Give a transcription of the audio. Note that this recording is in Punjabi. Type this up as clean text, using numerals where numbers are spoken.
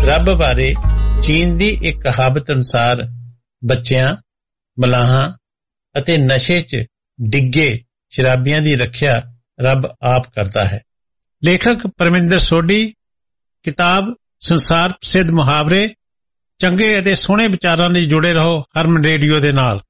ਰੱਬ ਬਾਰੇ ਚੀਨ ਦੀ ਇੱਕ ਕਹਾਵਤ ਅਨੁਸਾਰ ਬੱਚਿਆਂ, ਮਲਾਹਾਂ ਅਤੇ ਨਸ਼ੇ 'ਚ ਡਿੱਗੇ ਸ਼ਰਾਬੀਆਂ ਦੀ ਰੱਖਿਆ ਰੱਬ ਆਪ ਕਰਦਾ ਹੈ। ਲੇਖਕ ਪਰਮਿੰਦਰ ਸੋਢੀ, ਕਿਤਾਬ ਸੰਸਾਰ ਪ੍ਰਸਿੱਧ ਮੁਹਾਵਰੇ। ਚੰਗੇ ਅਤੇ ਸੋਹਣੇ ਵਿਚਾਰਾਂ ਲਈ ਜੁੜੇ ਰਹੋ ਹਰਮਨ ਰੇਡੀਓ ਦੇ ਨਾਲ।